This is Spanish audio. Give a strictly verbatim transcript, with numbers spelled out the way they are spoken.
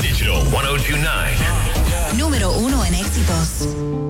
Digital uno oh two nine. Número uno en éxitos.